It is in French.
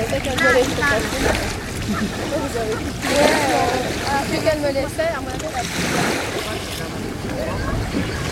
pensais qu'elle me laissait passer. Vous avez vu qu'elle me laissait, à mon avis, elle a